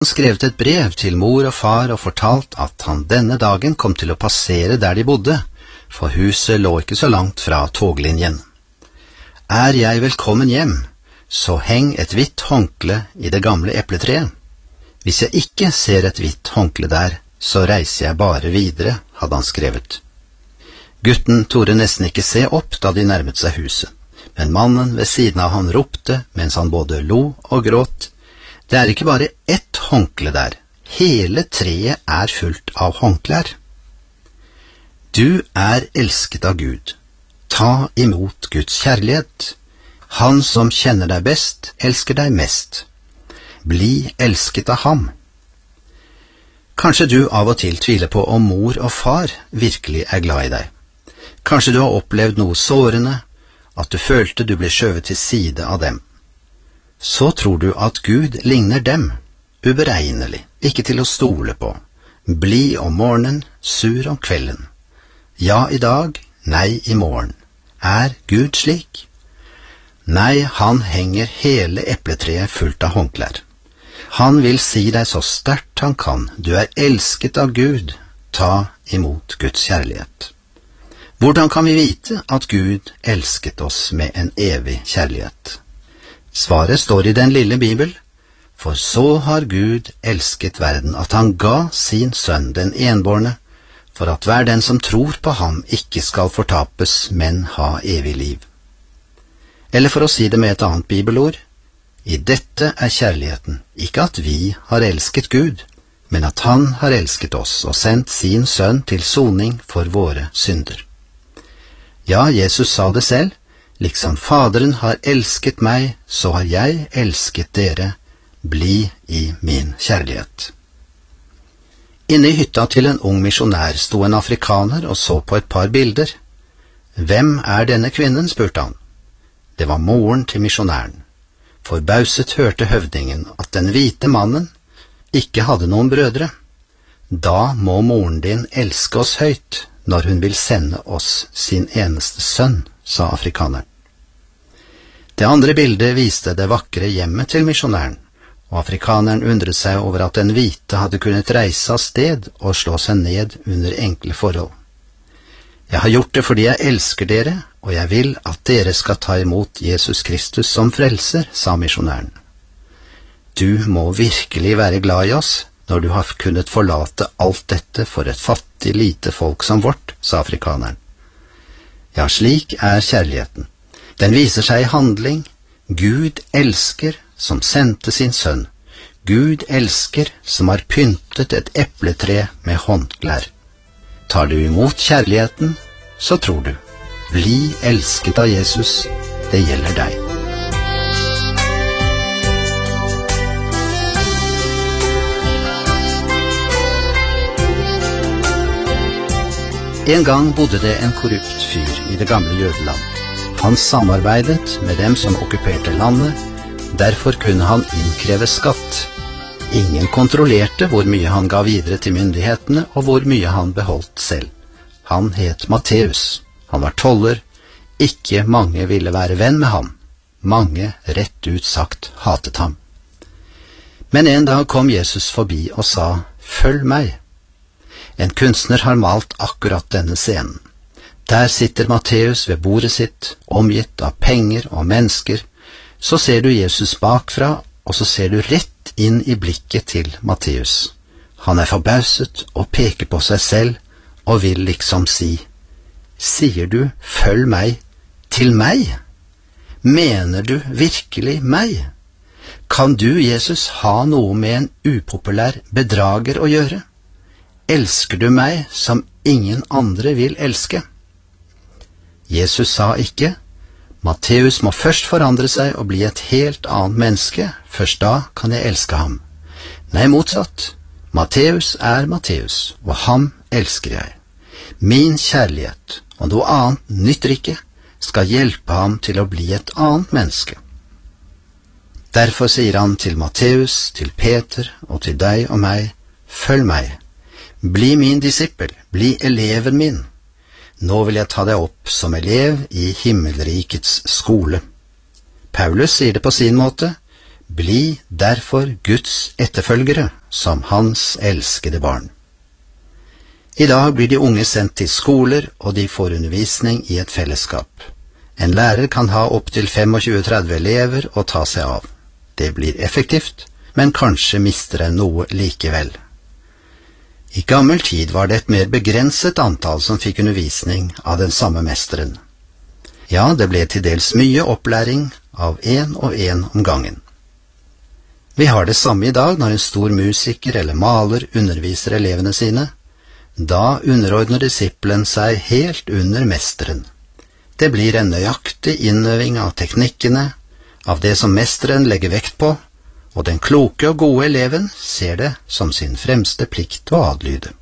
skrevet et brev til mor og far og fortalt at han denne dagen kom til å passere der de bodde, for huset lå ikke så langt fra toglinjen. Er jeg velkommen hjem, så heng et hvitt håndkle i det gamle epletreet. Hvis jeg ikke ser et hvitt håndkle der, så reiser jeg bare videre, hadde han skrevet. Gutten torde nesten ikke se opp da de nærmet seg huset, men mannen ved siden av han ropte mens han både lo og gråt. Det er ikke bare ett håndkle der, hele treet er fullt av håndklær. Du er elsket av Gud. Ta imot Guds kjærlighet. Han som kjenner deg best, elsker deg mest. Bli elsket av ham. Kanskje du av og til tviler på om mor og far virkelig er glad i deg. Kanskje du har opplevd noe sårende, at du følte du ble skjøvet til side av dem. Så tror du at Gud ligner dem, uberegnelig, ikke til å stole på, blid om morgenen, sur om kvelden. Ja i dag, nei i morgen. Er Gud slik? Nei, han henger hele epletreet fullt av håndklær. Han vil si deg så sterkt han kan, du er elsket av Gud, ta imot Guds kjærlighet. Hvordan kan vi vite at Gud elsket oss med en evig kjærlighet? Svaret står i den lille Bibel, for så har Gud elsket verden at han ga sin sønn den enbårne, for at hver den som tror på ham ikke skal fortapes, men ha evig liv. Eller for å si det med et annet bibelord, i dette er kjærligheten, ikke at vi har elsket Gud, men at han har elsket oss og sendt sin sønn til soning for våre synder. Ja, Jesus sa det selv, liksom Faderen har elsket meg, så har jeg elsket dere, bli i min kjærlighet. Inne i hytta til en ung misjonær sto en afrikaner og så på et par bilder. Hvem er denne kvinnen, spurte han. Det var moren til misjonæren. Forbauset hørte høvdingen at den hvite mannen ikke hadde noen brødre. Da må moren din elske oss høyt når hun vil sende oss sin eneste sønn, sa afrikaneren. Det andre bildet viste det vakre hjemmet til misjonæren, og afrikaneren undret seg over at den hvite hadde kunnet reise av sted og slå seg ned under enkle forhold. Jeg har gjort det fordi jeg elsker dere, og jeg vil at dere skal ta imot Jesus Kristus som frelser, sa misjonæren. Du må virkelig være glad i oss når du har kunnet forlate alt dette for et fattig lite folk som vårt, sa afrikaneren. Ja, slik er kjærligheten. Den viser seg i handling. Gud elsker som sendte sin sønn. Gud elsker som har pyntet et epletre med håndklær. Tar du imot kjærligheten, så tror du. Bli elsket av Jesus, det gjelder deg. En gang bodde det en korrupt fyr i det gamle jødeland. Han samarbeidet med dem som okkuperte landet, derfor kunne han innkreve skatt. Ingen kontrollerte hvor mye han ga videre til myndighetene og hvor mye han beholdt selv. Han het Matteus. Han var toller. Ikke mange ville være venn med ham. Mange, rett ut sagt, hatet ham. Men en dag kom Jesus forbi og sa, «Følg meg». En kunstner har malt akkurat denne scenen. Der sitter Matteus ved bordet sitt, omgitt av penger og mennesker. Så ser du Jesus bakfra, og så ser du rett inn i blikket til Matteus. Han er forbauset og peker på seg selv, og vil liksom si, «Sier du, følg meg, til meg? Mener du virkelig meg? Kan du, Jesus, ha noe med en upopulær bedrager å gjøre? Elsker du meg som ingen andre vil elske?» Jesus sa ikke, «Matteus må først forandre seg og bli et helt annet menneske, først da kan jeg elske ham.» Nei, motsatt. Matteus er Matteus, og ham elsker jeg. Min kjærlighet, og noe annet nytter ikke, skal hjelpe ham til å bli et annet menneske. Derfor sier han til Matteus, til Peter og til deg og meg, «Følg meg. Bli min disippel, bli eleven min. Nå vil jeg ta deg opp som elev i himmelrikets skole.» Paulus sier det på sin måte, Bli derfor Guds etterfølgere som hans elskede barn. I dag blir de unge sendt til skoler, og de får undervisning i et fellesskap. En lærer kan ha opp til 25-30 elever å ta seg av. Det blir effektivt, men kanskje mister en noe likevel. I gammel tid var det et mer begrenset antall som fikk undervisning av den samme mesteren. Ja, det ble til dels mye opplæring av en og en om gangen. Vi har det samme i dag når en stor musiker eller maler underviser elevene sine. Da underordner disippelen seg helt under mesteren. Det blir en nøyaktig innøving av teknikkene, av det som mesteren legger vekt på, og den kloke og gode eleven ser det som sin fremste plikt å adlyde.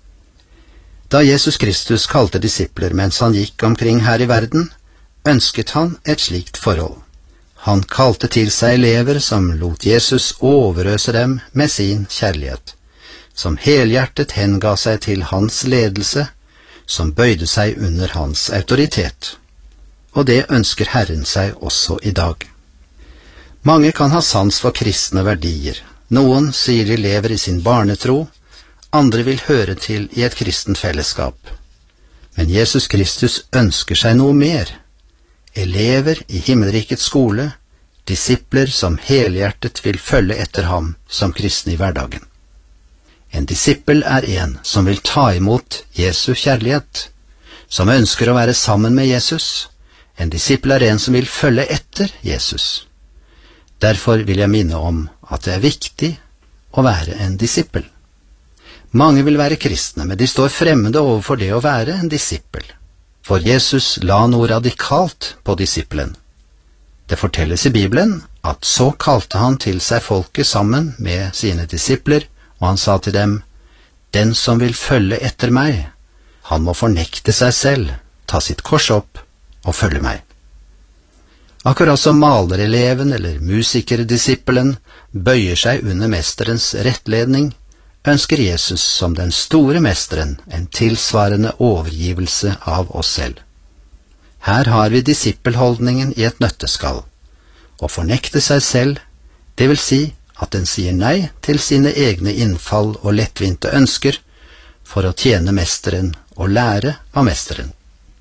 Da Jesus Kristus kalte disipler mens han gikk omkring her i verden, ønsket han et slikt forhold. Han kalte til seg elever som lot Jesus overøse dem med sin kjærlighet, som helhjertet henga seg til hans ledelse, som bøyde seg under hans autoritet. Og det ønsker Herren seg også i dag. Mange kan ha sans for kristne verdier. Noen sier de lever i sin barnetro, andre vil høre til i et kristent fellesskap. Men Jesus Kristus ønsker seg noe mer. Elever i himmelrikets skole, disipler som helhjertet vil følge etter ham som kristne i hverdagen. En disippel er en som vil ta imot Jesu kjærlighet, som ønsker å være sammen med Jesus. En disippel er en som vil følge etter Jesus. Derfor vil jeg minne om at det er viktig å være en disippel. Mange vil være kristne, men de står fremmede overfor det å være en disippel. For Jesus la noe radikalt på disippelen. Det fortelles i Bibelen at så kalte han til seg folket sammen med sine disipler, og han sa til dem, «Den som vil følge etter meg, han må fornekte seg selv, ta sitt kors opp og følge meg.» Akkurat som malereleven eller musikerdisippelen bøyer seg under mesterens rettledning, ønsker Jesus som den store mesteren en tilsvarende overgivelse av oss selv. Her har vi disippelholdningen i et nøtteskall. Å fornekte seg selv, det vil si at den sier nei til sine egne innfall og lettvinte ønsker for å tjene mesteren og lære av mesteren.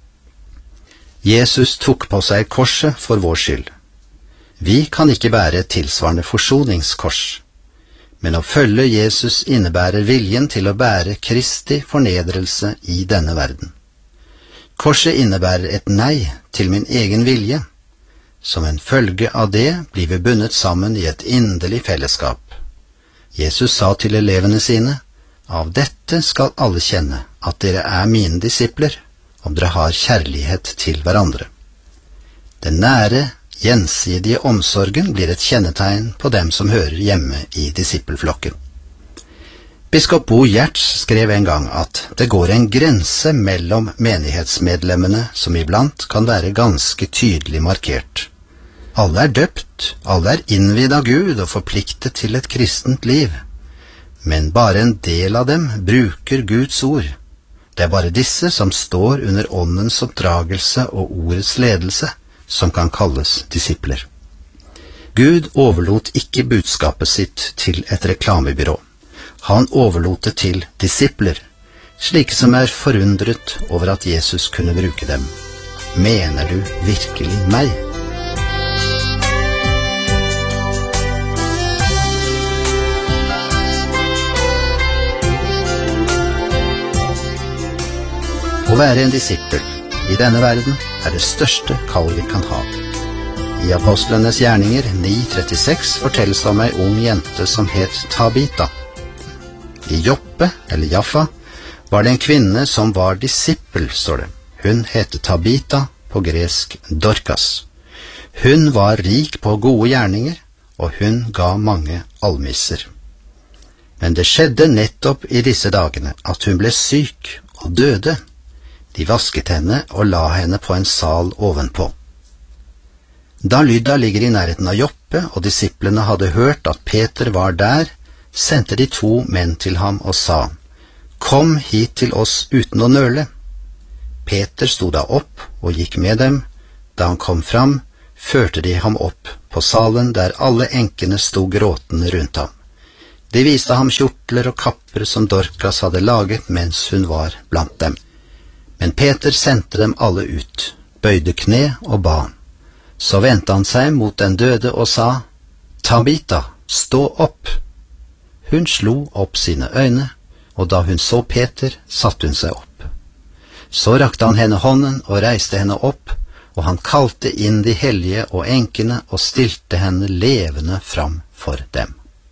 Jesus tok på seg korset for vår skyld. Vi kan ikke bære et tilsvarende forsoningskors, men å følge Jesus innebærer viljen til å bære Kristi fornedrelse i denne verden. Korset innebærer et nei til min egen vilje. Som en følge av det blir vi bundet sammen i et inderlig fellesskap. Jesus sa til elevene sine, «Av dette skal alle kjenne at dere er mine disipler, om dere har kjærlighet til hverandre.» Den nære, gjensidige omsorgen blir et kjennetegn på dem som hører hjemme i disippelflokken. Biskop Bo Giertz skrev en gang at det går en grense mellom menighetsmedlemmene som iblant kan være ganske tydelig markert. Alle er døpt, alle er innvidd av Gud og forpliktet til et kristent liv. Men bare en del av dem bruker Guds ord. Det er bare disse som står under åndens oppdragelse og ordets ledelse, som kan kalles disipler. Gud overlot ikke budskapet sitt til et reklamebyrå. Han overlot det til disipler, slike som er forundret over at Jesus kunne bruke dem. Mener du virkelig meg? Å være en disippel i denne verden er det største kall vi kan ha. I Apostlenes gjerninger 9:36 fortelles det om ei ung jente som het Tabita. I Joppe, eller Jaffa, var det en kvinne som var disippel, står det. Hun het Tabita, på gresk Dorkas. Hun var rik på gode gjerninger, og hun ga mange almisser. Men det skjedde nettopp i disse dagene at hun ble syk og døde. De vasket henne og la henne på en sal ovenpå. Da Lydda ligger i nærheten av Joppe, og disiplene hadde hørt at Peter var der, sendte de 2 menn til ham og sa, «Kom hit til oss uten å nøle.» Peter sto da opp og gikk med dem. Da han kom fram, førte de ham opp på salen der alle enkene sto gråtende rundt ham. De viste ham kjortler og kapper som Dorcas hadde laget mens hun var blant dem. Men Peter sendte dem alle ut, bøyde kne og ba. Så vendte han seg mot den døde og sa, «Tabita, stå opp!» Hun slo opp sine øyne, og da hun så Peter, satte hun seg opp. Så rakte han henne hånden og reiste henne opp, og han kalte inn de hellige og enkene og stilte henne levende fram for dem.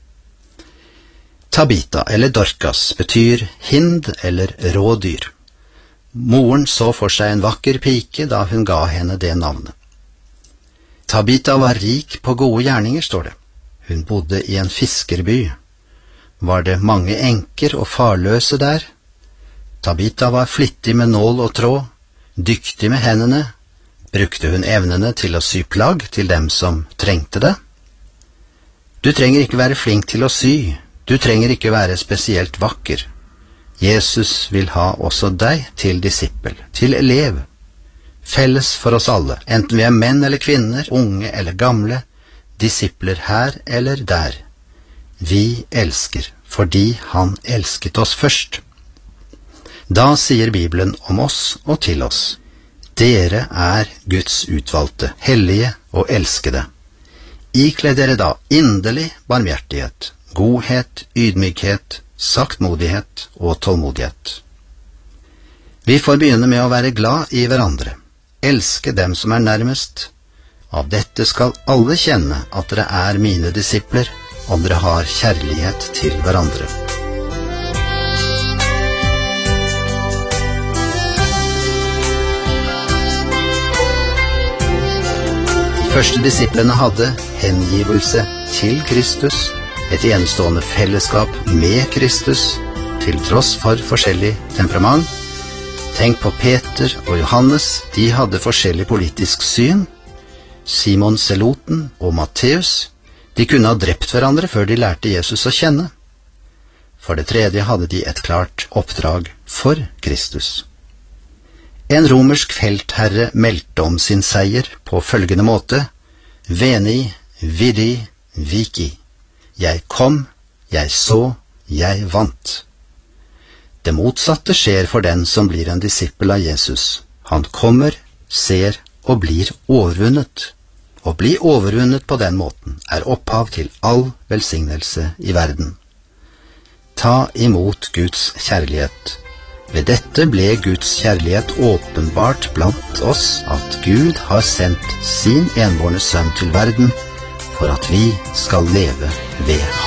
Tabita eller Dorcas betyr hind eller rådyr. Moren så for seg en vakker pike da hun ga henne det navnet. Tabita var rik på gode gjerninger, står det. Hun bodde i en fiskerby. Var det mange enker og farløse der? Tabita var flittig med nål og tråd, dyktig med hendene. Brukte hun evnene til å sy plagg til dem som trengte det? Du trenger ikke være flink til å sy, du trenger ikke være spesielt vakker. Jesus vil ha også deg til disippel, til elev. Felles for oss alle, enten vi er menn eller kvinner, unge eller gamle, disipler her eller der. Vi elsker, fordi han elsket oss først. Da sier Bibelen om oss og til oss, dere er Guds utvalgte, hellige og elskede. Ikle dere da inderlig barmhjertighet, godhet, ydmykhet, saktmodighet og tålmodighet. Vi får begynne med å være glad i hverandre, elske dem som er nærmest. Av dette skal alle kjenne at dere er mine disipler, om dere har kjærlighet til hverandre. De første disiplene hadde hengivelse til Kristus, et enestående fellesskap med Kristus, til tross for forskjellig temperament. Tenk på Peter og Johannes, de hadde forskjellig politisk syn. Simon Zeloten og Matteus, de kunne ha drept hverandre før de lærte Jesus å kjenne. For det tredje hadde de et klart oppdrag for Kristus. En romersk feltherre meldte om sin seier på følgende måte, Veni, vidi, vici. Jeg kom, jeg så, jeg vant. Det motsatte skjer for den som blir en disippel av Jesus. Han kommer, ser og blir overvunnet. Å bli overvunnet på den måten er opphav til all velsignelse i verden. Ta imot Guds kjærlighet. Ved dette ble Guds kjærlighet åpenbart blant oss at Gud har sendt sin enbårne sønn til verden for at vi skal leve ved ham.